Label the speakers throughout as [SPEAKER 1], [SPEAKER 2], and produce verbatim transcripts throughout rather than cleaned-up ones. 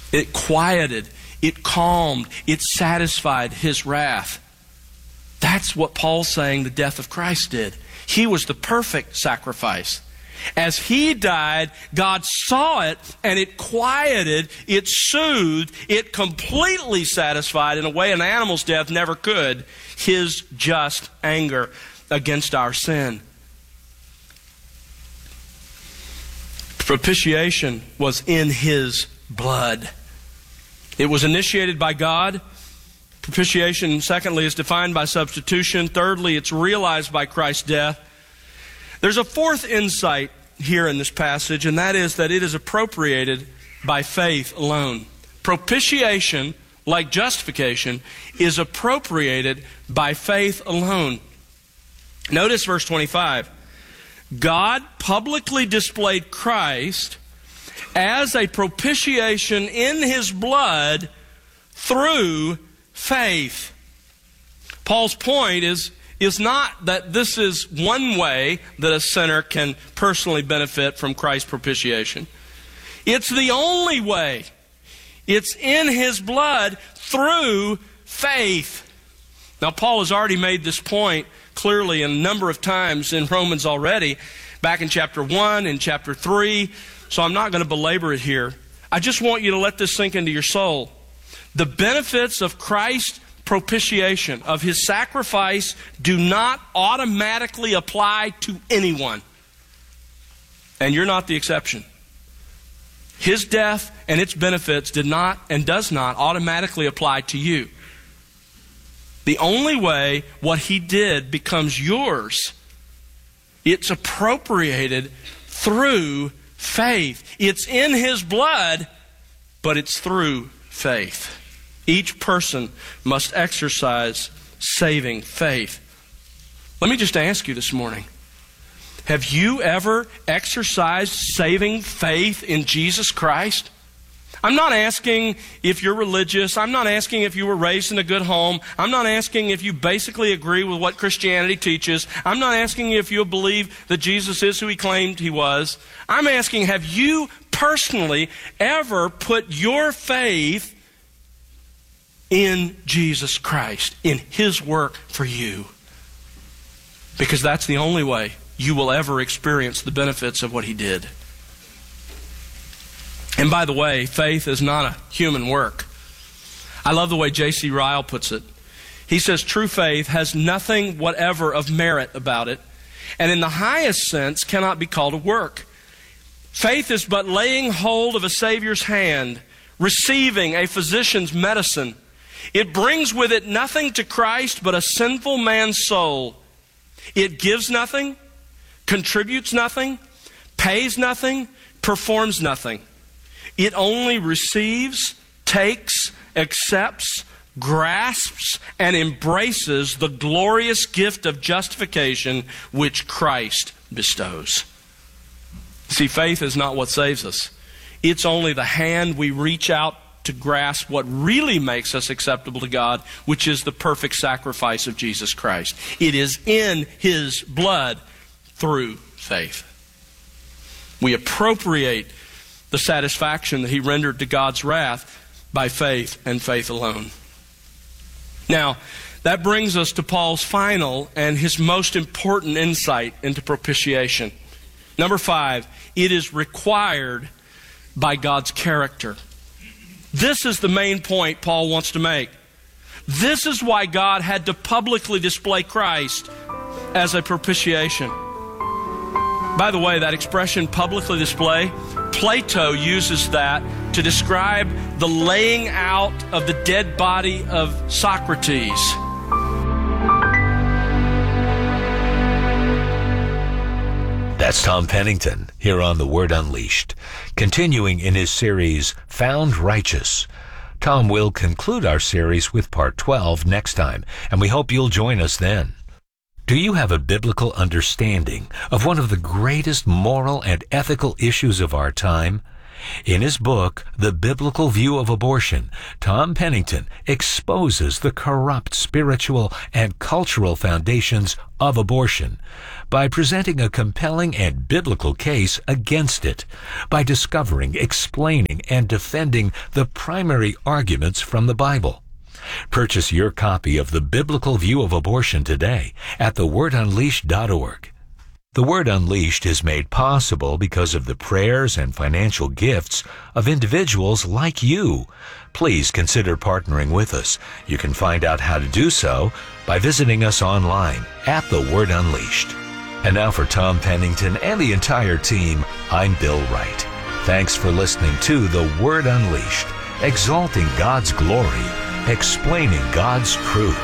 [SPEAKER 1] It quieted, it calmed, it satisfied his wrath. That's what Paul's saying the death of Christ did. He was the perfect sacrifice. As he died, God saw it, and it quieted, it soothed, it completely satisfied in a way an animal's death never could, his just anger against our sin. Propitiation was in his blood. It was initiated by God. Propitiation, secondly, is defined by substitution. Thirdly, it's realized by Christ's death. There's a fourth insight here in this passage, and that is that it is appropriated by faith alone. Propitiation, like justification, is appropriated by faith alone. Notice verse twenty-five. God publicly displayed Christ as a propitiation in his blood through faith. Paul's point is, is not that this is one way that a sinner can personally benefit from Christ's propitiation. It's the only way. It's in his blood through faith. Now, Paul has already made this point clearly a number of times in Romans already, back in chapter one and chapter three, so I'm not going to belabor it here. I just want you to let this sink into your soul. The benefits of Christ's propitiation, of his sacrifice, do not automatically apply to anyone. And you're not the exception. His death and its benefits did not and does not automatically apply to you. The only way what he did becomes yours, it's appropriated through faith. It's in his blood, but it's through faith. Each person must exercise saving faith. Let me just ask you this morning, have you ever exercised saving faith in Jesus Christ? I'm not asking if you're religious. I'm not asking if you were raised in a good home. I'm not asking if you basically agree with what Christianity teaches. I'm not asking if you believe that Jesus is who he claimed he was. I'm asking, have you personally ever put your faith in Jesus Christ, in his work for you? Because that's the only way you will ever experience the benefits of what he did. And by the way, faith is not a human work. I love the way J C Ryle puts it. He says true faith has nothing whatever of merit about it, and in the highest sense cannot be called a work. Faith is but laying hold of a Savior's hand, receiving a physician's medicine. It brings with it nothing to Christ but a sinful man's soul. It gives nothing, contributes nothing, pays nothing, performs nothing. It only receives, takes, accepts, grasps, and embraces the glorious gift of justification which Christ bestows. See, faith is not what saves us. It's only the hand we reach out to grasp what really makes us acceptable to God, which is the perfect sacrifice of Jesus Christ. It is in his blood through faith. We appropriate the satisfaction that he rendered to God's wrath by faith and faith alone. Now, that brings us to Paul's final and his most important insight into propitiation. Number five, it is required by God's character. This is the main point Paul wants to make. This is why God had to publicly display Christ as a propitiation. By the way, that expression, publicly display, Plato uses that to describe the laying out of the dead body of Socrates.
[SPEAKER 2] That's Tom Pennington here on The Word Unleashed, continuing in his series, Found Righteous. Tom will conclude our series with part twelve next time, and we hope you'll join us then. Do you have a biblical understanding of one of the greatest moral and ethical issues of our time? In his book, The Biblical View of Abortion, Tom Pennington exposes the corrupt spiritual and cultural foundations of abortion by presenting a compelling and biblical case against it, by discovering, explaining, and defending the primary arguments from the Bible. Purchase your copy of The Biblical View of Abortion today at the word unleashed dot org. The Word Unleashed is made possible because of the prayers and financial gifts of individuals like you. Please consider partnering with us. You can find out how to do so by visiting us online at The Word Unleashed. And now for Tom Pennington and the entire team, I'm Bill Wright. Thanks for listening to The Word Unleashed, exalting God's glory, explaining God's truth.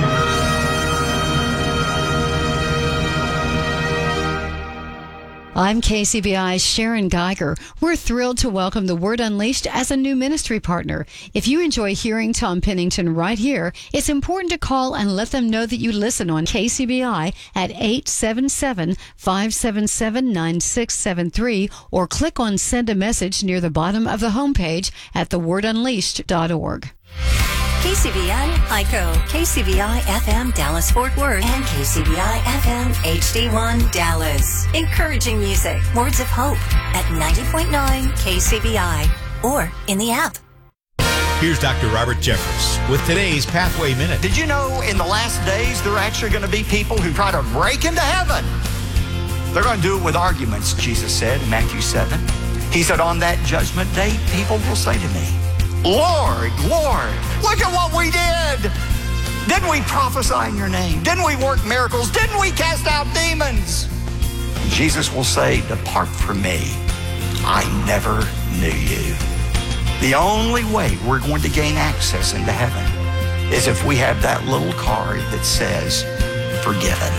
[SPEAKER 3] I'm K C B I's Sharon Geiger. We're thrilled to welcome The Word Unleashed as a new ministry partner. If you enjoy hearing Tom Pennington right here, it's important to call and let them know that you listen on K C B I at eight seven seven, five seven seven, nine six seven three or click on Send a Message near the bottom of the homepage at the word unleashed dot org.
[SPEAKER 4] K C B I Hico, K C B I F M Dallas Fort Worth, and K C B I F M H D one Dallas. Encouraging music, words of hope at ninety point nine K C B I or in the app.
[SPEAKER 5] Here's Doctor Robert Jeffress with today's Pathway Minute.
[SPEAKER 6] Did you know in the last days there are actually going to be people who try to break into heaven? They're going to do it with arguments, Jesus said in Matthew seven. He said, on that judgment day, people will say to me, Lord, Lord, look at what we did. Didn't we prophesy in your name? Didn't we work miracles? Didn't we cast out demons? Jesus will say, depart from me. I never knew you. The only way we're going to gain access into heaven is if we have that little card that says, forgiven.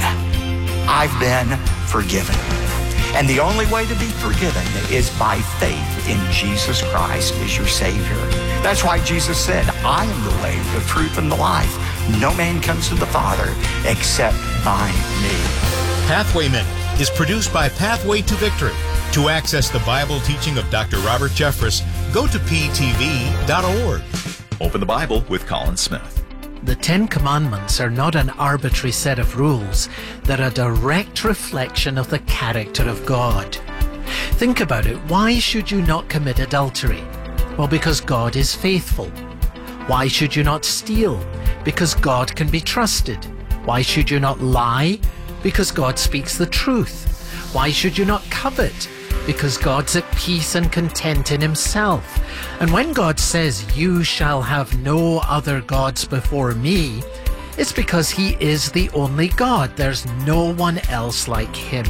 [SPEAKER 6] I've been forgiven. And the only way to be forgiven is by faith in Jesus Christ as your Savior. That's why Jesus said, I am the way, the truth, and the life. No man comes to the Father except by me.
[SPEAKER 5] Pathway Minute is produced by Pathway to Victory. To access the Bible teaching of Doctor Robert Jeffress, go to P T V dot org.
[SPEAKER 7] Open the Bible with Colin Smith.
[SPEAKER 8] The Ten Commandments are not an arbitrary set of rules. They're a direct reflection of the character of God. Think about it. Why should you not commit adultery? Well, because God is faithful. Why should you not steal? Because God can be trusted. Why should you not lie? Because God speaks the truth. Why should you not covet? Because God's at peace and content in himself. And when God says, you shall have no other gods before me, it's because he is the only God. There's no one else like him.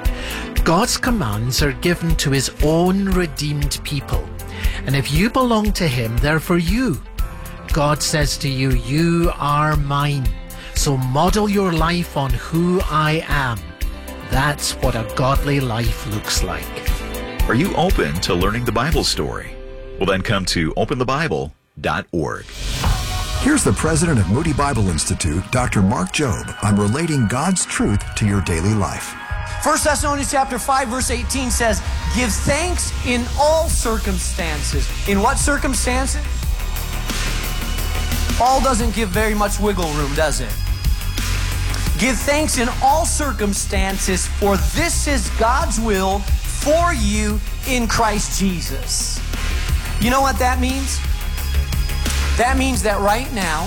[SPEAKER 8] God's commands are given to his own redeemed people. And if you belong to him, they're for you. God says to you, you are mine. So model your life on who I am. That's what a godly life looks like.
[SPEAKER 7] Are you open to learning the Bible story? Well, then come to open the bible dot org.
[SPEAKER 9] Here's the president of Moody Bible Institute, Doctor Mark Jobe, on relating God's truth to your daily life.
[SPEAKER 10] First Thessalonians chapter five, verse eighteen says, give thanks in all circumstances. In what circumstances? Paul doesn't give very much wiggle room, does it? Give thanks in all circumstances, for this is God's will for you in Christ Jesus. You know what that means? That means that right now,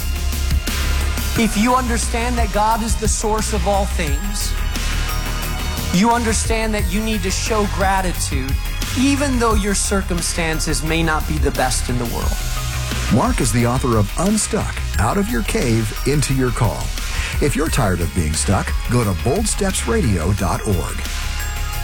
[SPEAKER 10] if you understand that God is the source of all things, you understand that you need to show gratitude even though your circumstances may not be the best in the world.
[SPEAKER 9] Mark is the author of Unstuck, Out of Your Cave, Into Your Call. If you're tired of being stuck, go to bold steps radio dot org.